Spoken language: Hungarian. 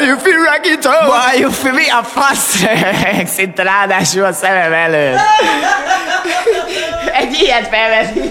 you feel raggy toe? Why you feel, mi a fasz? Szinte ráadásul a szemem előtt. Egy ilyet felvenni.